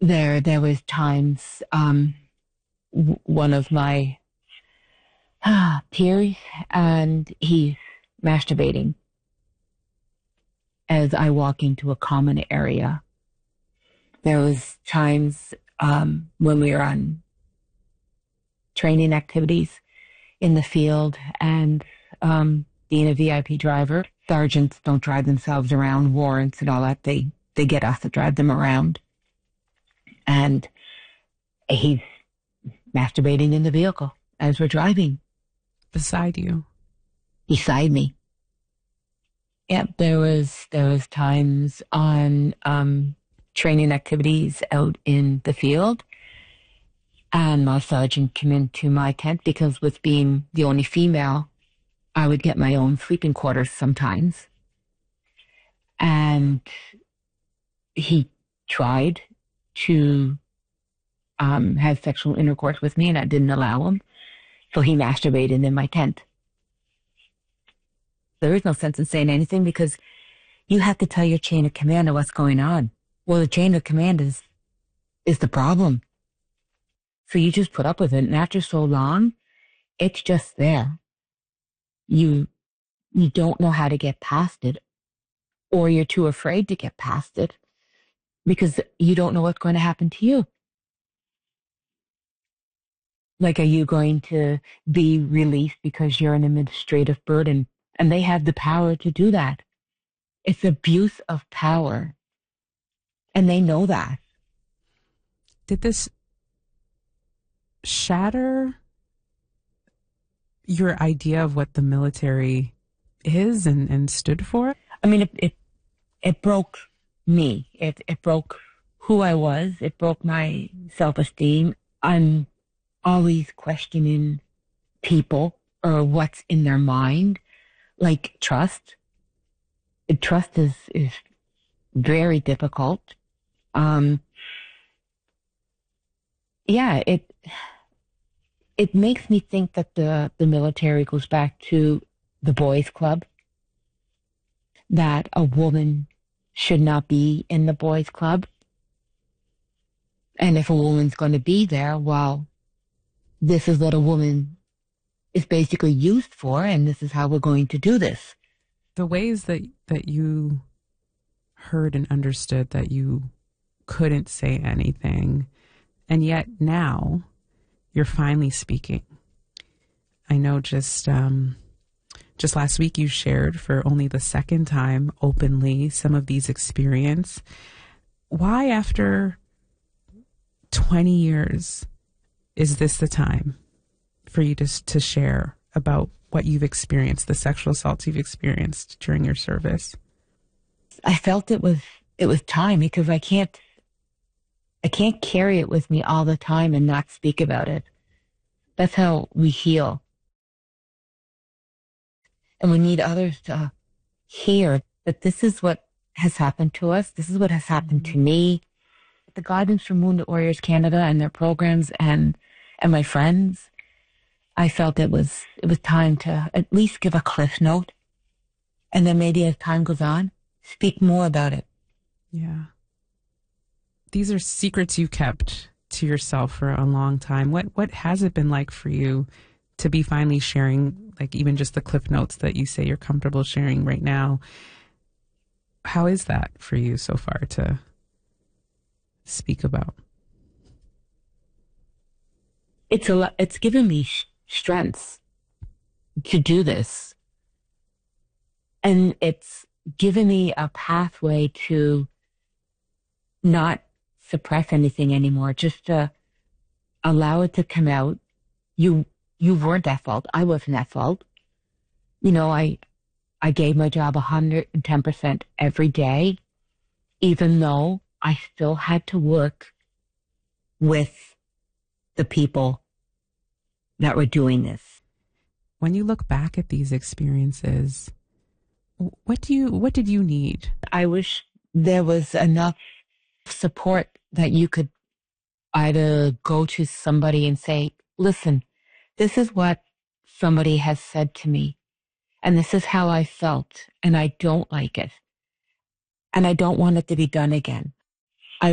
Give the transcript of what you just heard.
There was times, one of my peers, and he's masturbating as I walk into a common area. There was times when we were on training activities in the field, and being a VIP driver, sergeants don't drive themselves around, warrants and all that. They get us to drive them around. And he's masturbating in the vehicle as we're driving. Beside you? Beside me. Yep, there was times on training activities out in the field, and my sergeant came into my tent because with being the only female, I would get my own sleeping quarters sometimes. And he tried to have sexual intercourse with me, and I didn't allow him. So he masturbated in my tent. There is no sense in saying anything because you have to tell your chain of command what's going on. Well, the chain of command is the problem. So you just put up with it. And after so long, it's just there. You don't know how to get past it, or you're too afraid to get past it because you don't know what's going to happen to you. Like, are you going to be released because you're an administrative burden? And they have the power to do that. It's abuse of power. And they know that. Did this shatter your idea of what the military is and stood for? I mean, it broke me. It broke who I was. It broke my self-esteem. I'm always questioning people or what's in their mind, like trust. Trust is very difficult. Yeah, it makes me think that the military goes back to the boys' club, that a woman should not be in the boys' club. And if a woman's going to be there, well, this is what a woman is basically used for, and this is how we're going to do this. The ways that you heard and understood that you couldn't say anything, and yet now you're finally speaking. I know just last week you shared for only the second time openly some of these experiences. Why, after 20 years, is this the time for you to share about what you've experienced, the sexual assaults you've experienced during your service? I felt it was time, because I can't carry it with me all the time and not speak about it. That's how we heal. And we need others to hear that this is what has happened to us. This is what has happened to me. The guidance from Wounded Warriors Canada and their programs and my friends, I felt it was time to at least give a cliff note. And then maybe as time goes on, speak more about it. Yeah. These are secrets you kept to yourself for a long time. What has it been like for you to be finally sharing, like even just the cliff notes that you say you're comfortable sharing right now? How is that for you so far to speak about? It's given me strength to do this. And it's given me a pathway to not suppress anything anymore, just to allow it to come out. You weren't at fault. I wasn't at fault. You know, I gave my job 110% every day, even though I still had to work with the people that were doing this. When you look back at these experiences, what did you need? I wish there was enough support that you could either go to somebody and say, listen, this is what somebody has said to me, and this is how I felt, and I don't like it, and I don't want it to be done again.